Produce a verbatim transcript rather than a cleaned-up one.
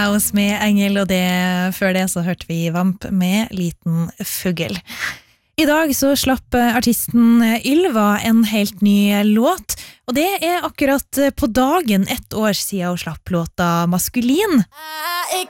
House med Engel, og det, før det så hørte vi Vamp med Liten Fugl. I dag så slapp artisten Ylva en helt ny låt, og det er akkurat på dagen ett år siden hun slapp låta Maskulin. Ik